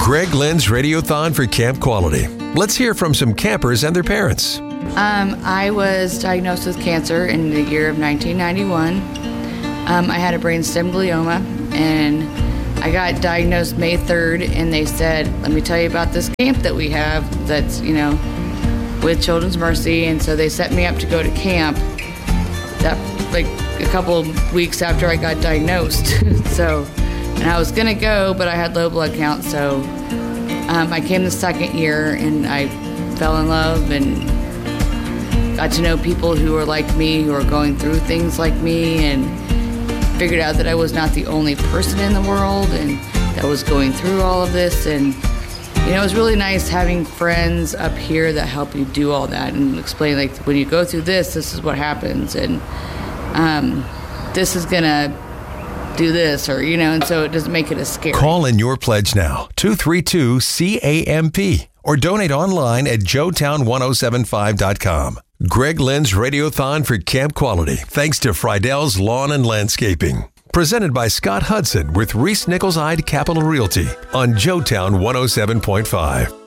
Greg Lynn's Radiothon for Camp Quality. Let's hear from some campers and their parents. I was diagnosed with cancer in the year of 1991. I had a brainstem glioma, and I got diagnosed May 3rd, and they said, let me tell you about this camp that we have that's, with Children's Mercy. And so they set me up to go to camp that like a couple of weeks after I got diagnosed. And I was gonna go, but I had low blood count, so I came the second year, and I fell in love and got to know people who were like me, who were going through things like me, and figured out that I was not the only person in the world and that was going through all of this. And it was really nice having friends up here that help you do all that and explain, like, when you go through this is what happens, and this is gonna do this, or and so it doesn't make it as scary. Call in your pledge now, 232-CAMP, or donate online at joetown1075.com. Greg Lynn's Radiothon for Camp Quality, thanks to Friedell's Lawn and Landscaping. Presented by Scott Hudson with Reese Nichols-Hyde Capital Realty on Joetown 107.5.